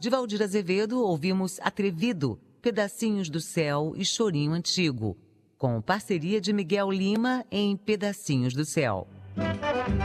De Valdir Azevedo, ouvimos Atrevido, Pedacinhos do Céu e Chorinho Antigo, com parceria de Miguel Lima em Pedacinhos do Céu.